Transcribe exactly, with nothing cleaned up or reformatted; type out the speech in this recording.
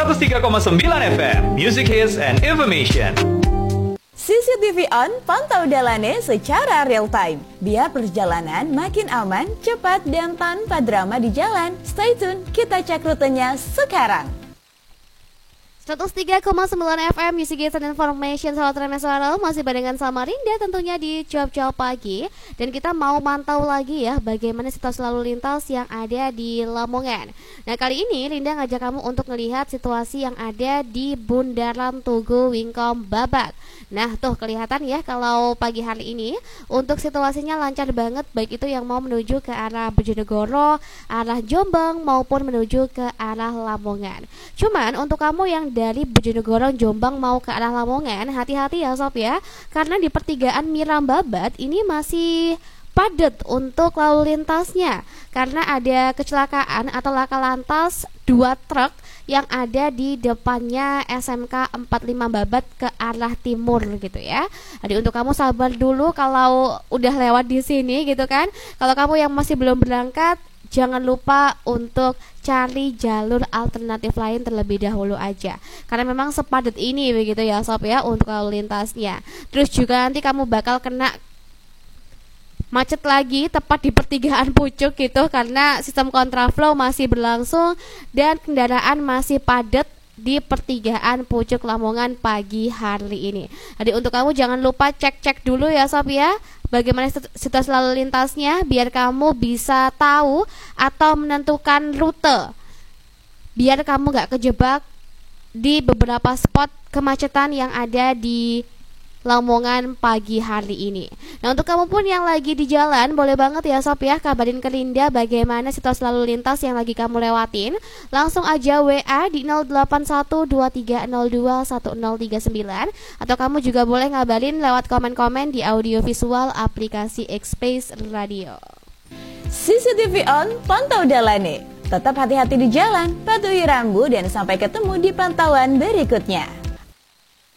seratus tiga koma sembilan F M, Music Hits and Information. C C T V On, pantau Dalane secara real time. Biar perjalanan makin aman, cepat, dan tanpa drama di jalan. Stay tune, kita cek rutenya sekarang. seratus tiga koma sembilan F M Music Hits and Information. Selamat remeh suara masih barengan sama Rinda tentunya di Cuap-Cuap Pagi. Dan kita mau mantau lagi ya bagaimana situasi lalu lintas yang ada di Lamongan. Nah kali ini Rinda ngajak kamu untuk melihat situasi yang ada di Bundaran Tugu Wingkom Babat. Nah tuh kelihatan ya kalau pagi hari ini untuk situasinya lancar banget, baik itu yang mau menuju ke arah Bojonegoro, arah Jombang maupun menuju ke arah Lamongan. Cuman untuk kamu yang dari Bojonegoro Jombang mau ke arah Lamongan, hati-hati ya sob ya, karena di pertigaan Miram Babat ini masih padat untuk lalu lintasnya karena ada kecelakaan atau laka lantas dua truk yang ada di depannya S M K empat puluh lima Babat ke arah timur gitu ya. Jadi untuk kamu sabar dulu kalau udah lewat di sini gitu kan. Kalau kamu yang masih belum berangkat, jangan lupa untuk cari jalur alternatif lain terlebih dahulu aja. Karena memang sepadat ini begitu ya sob ya untuk lalu lintasnya. Terus juga nanti kamu bakal kena macet lagi tepat di pertigaan Pucuk gitu karena sistem kontraflow masih berlangsung dan kendaraan masih padat di pertigaan Pucuk Lamongan pagi hari ini. Jadi untuk kamu jangan lupa cek-cek dulu ya sob ya bagaimana situasi lalu lintasnya biar kamu bisa tahu atau menentukan rute, biar kamu gak kejebak di beberapa spot kemacetan yang ada di Lamongan pagi hari ini. Nah untuk kamu pun yang lagi di jalan, boleh banget ya sob ya kabarin ke Rinda bagaimana situasi lalu lintas yang lagi kamu lewatin. Langsung aja W A di nol delapan satu dua tiga nol dua satu nol tiga sembilan. Atau kamu juga boleh ngabarin lewat komen-komen di audio visual aplikasi X-Space Radio. C C T V On, pantau Dalane. Tetap hati-hati di jalan, patuhi rambu, dan sampai ketemu di pantauan berikutnya.